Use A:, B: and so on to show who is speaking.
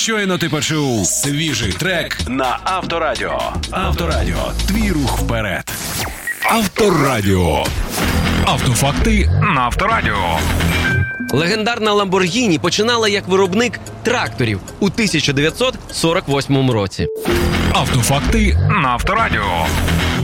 A: Щойно ти почув свіжий трек на Авторадіо. Авторадіо. Твій рух вперед. Авторадіо. Автофакти на Авторадіо.
B: Легендарна Lamborghini починала як виробник тракторів у 1948 році.
A: Автофакти на Авторадіо.